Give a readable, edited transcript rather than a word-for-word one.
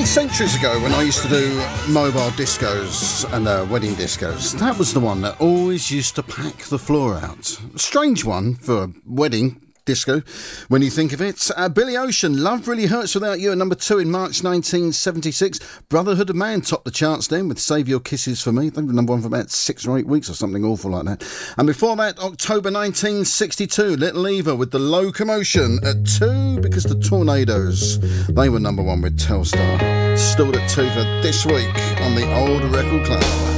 Centuries ago, when I used to do mobile discos and wedding discos, that was the one that always used to pack the floor out. Strange one for a wedding disco when you think of it. Billy Ocean, Love Really Hurts Without You, at number 2 in March 1976. Brotherhood of Man topped the charts then with Save Your Kisses for Me. I think the number 1 for about 6 or 8 weeks or something awful like that. And before that, October 1962, Little Eva with The Locomotion at 2, because the Tornadoes, they were number 1 with Telstar. Still at 2 for this week on the Old Record Club.